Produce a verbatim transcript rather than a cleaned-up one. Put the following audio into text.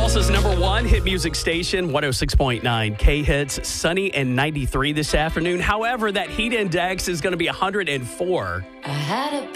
Tulsa's number one hit music station, one oh six point nine K-Hits, sunny and ninety-three this afternoon. However, that heat index is going to be one hundred four. I had a